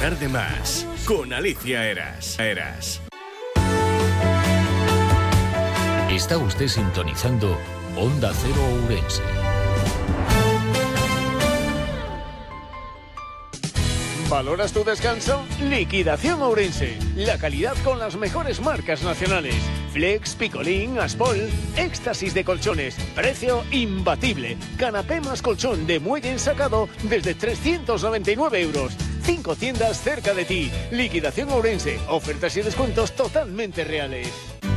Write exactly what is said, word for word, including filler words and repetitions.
Viajar de más con Alicia Eras. Eras. Está usted sintonizando Onda Cero Ourense. ¿Valoras tu descanso? Liquidación Ourense. La calidad con las mejores marcas nacionales. Flex, Picolín, Aspol, éxtasis de colchones. Precio imbatible. Canapé más colchón de muelle ensacado desde trescientos noventa y nueve euros. Cinco tiendas cerca de ti. Liquidación Ourense. Ofertas y descuentos totalmente reales.